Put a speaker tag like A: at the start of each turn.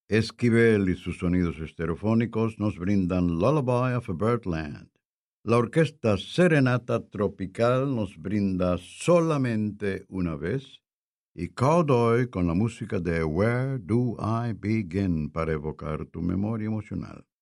A: Esquivel y sus sonidos estereofónicos nos brindan Lullaby of a Birdland. La orquesta Serenata Tropical nos brinda Solamente una vez y Cowboy con la música de Where Do I Begin para evocar tu memoria emocional.